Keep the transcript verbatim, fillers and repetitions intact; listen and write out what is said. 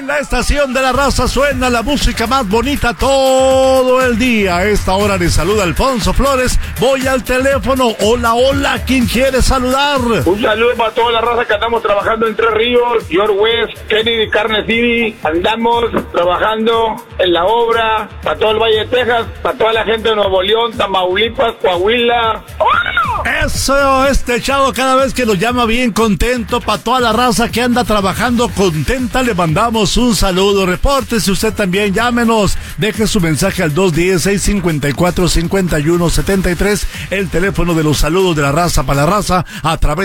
En la estación de la raza suena la música más bonita todo el día. A esta hora les saluda Alfonso Flores. Voy al teléfono. Hola, hola, ¿quién quiere saludar? Un saludo para toda la raza que andamos trabajando en Tres Ríos, George West, Kennedy, Carne City. Andamos trabajando en la obra para todo el Valle de Texas, para toda la gente de Nuevo León, Tamaulipas, Coahuila. Eso, este chavo cada vez que nos llama bien contento. Para toda la raza que anda trabajando contenta, le mandamos un saludo. Repórtese usted también, llámenos. Deje su mensaje al dos uno cero, seis cinco cuatro, cinco uno siete tres, el teléfono de los saludos de la raza para la raza, a través